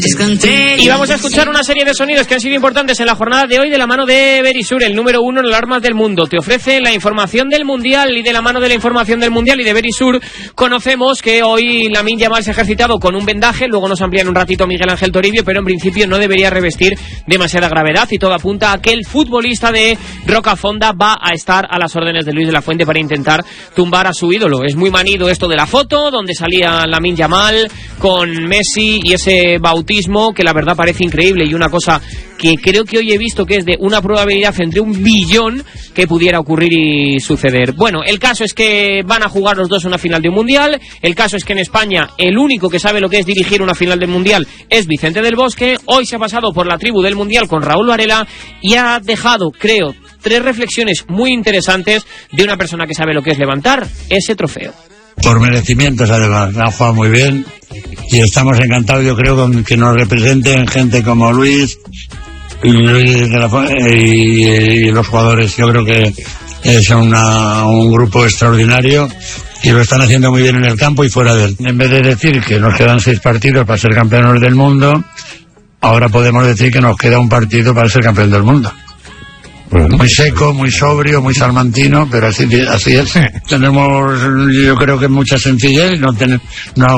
Y vamos a escuchar una serie de sonidos que han sido importantes en la jornada de hoy de la mano de Verisur, el número 1 en alarmas del mundo. Te ofrece la información del Mundial y de la mano de la información del Mundial y de Verisur conocemos que hoy Lamine Yamal se ha ejercitado con un vendaje, luego nos amplían un ratito Miguel Ángel Toribio, pero en principio no debería revestir demasiada gravedad y todo apunta a que el futbolista de Rocafonda va a estar a las órdenes de Luis de la Fuente para intentar tumbar a su ídolo. Es muy manido esto de la foto, donde salía Lamine Yamal con Messi y ese bautismo que la verdad parece increíble y una cosa que creo que hoy he visto que es de una probabilidad entre 1 billón que pudiera ocurrir y suceder. Bueno, el caso es que van a jugar los dos una final de un mundial, el caso es que en España el único que sabe lo que es dirigir una final del mundial es Vicente del Bosque. Hoy se ha pasado por la tribu del mundial con Raúl Varela y ha dejado, creo, 3 reflexiones muy interesantes de una persona que sabe lo que es levantar ese trofeo. Por merecimientos, además, han jugado muy bien y estamos encantados, yo creo, con que nos representen gente como Luis y los jugadores. Yo creo que es un grupo extraordinario y lo están haciendo muy bien en el campo y fuera de él. En vez de decir que nos quedan 6 partidos para ser campeones del mundo, ahora podemos decir que nos queda un partido para ser campeón del mundo. Bueno. Muy seco, muy sobrio, muy salmantino, pero así es. Tenemos, yo creo que mucha sencillez, no